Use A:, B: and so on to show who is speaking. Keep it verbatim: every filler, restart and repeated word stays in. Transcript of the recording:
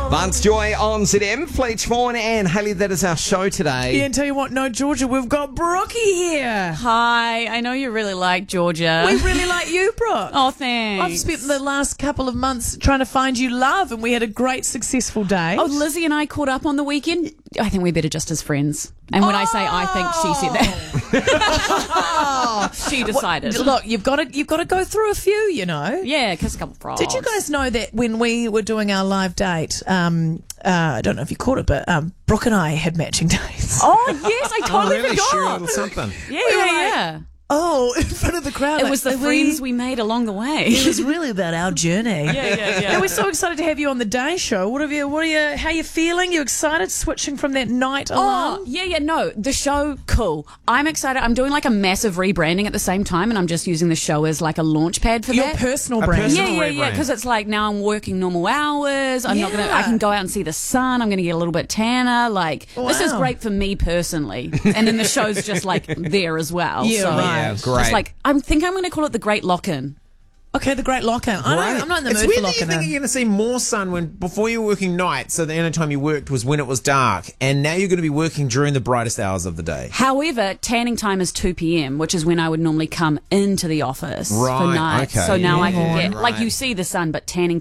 A: Vance Joy on Z M, Fleet Vaughan and Hayley. That is our show today.
B: Yeah, and tell you what, no, Georgia, we've got Brookie here.
C: Hi, I know you really like Georgia.
B: We really like you, Brooke.
C: Oh, thanks.
B: I've spent the last couple of months trying to find you love, and we had a great, successful day.
C: Oh, Lizzie and I caught up on the weekend. I think we're better just as friends. And when
B: oh.
C: I say I think, she said that. She decided.
B: Well, look, you've got to you've got to go through a few, you know.
C: Yeah, kiss a couple of frogs.
B: Did you guys know that when we were doing our live date, um, uh, I don't know if you caught it, but um, Brooke and I had matching dates.
C: Oh, yes, I totally
D: oh, really?
C: forgot.
D: Share a little something.
C: Yeah, yeah, yeah.
B: Oh, in front of the crowd.
C: It
B: like,
C: was the
B: we-
C: friends we made along the way.
B: It was really about our journey.
C: Yeah, yeah, yeah.
B: And we're so excited to have you on the day show. What have you? What are you? How are you feeling? You excited switching from that night
C: Oh,
B: alone?
C: yeah, yeah, no. The show, cool. I'm excited. I'm doing like a massive rebranding at the same time, and I'm just using the show as like a launch pad for
B: Your
C: that.
B: personal
D: A
B: brand.
D: personal-
C: Yeah, yeah, yeah.
D: rebrand.
C: Because it's like now I'm working normal hours. I'm not gonna.
B: Yeah.
C: I can go out and see the sun. I'm gonna get a little bit tanner. Like this is
B: Wow.
C: great for me personally, and then the show's just like there as well.
B: Yeah,
C: so
B: right.
A: Yeah,
C: Just
A: great.
C: like I think I'm gonna call it the Great Lock-In.
B: Okay, the Great Lock-In. I don't,
D: Right.
B: I'm not in the
D: it's
B: mood
D: weird
B: for
D: that you
B: locking
D: think
B: in.
D: you're going to see more sun when before you were working nights, so the only time you worked was when it was dark, and now you're going to be working during the brightest hours of the day.
C: However, tanning time is two p.m., which is when I would normally come into the office for
D: Right,
C: nights.
D: okay.
C: So now I can
D: Yeah,
C: get like
D: right.
C: you see the sun, but tanning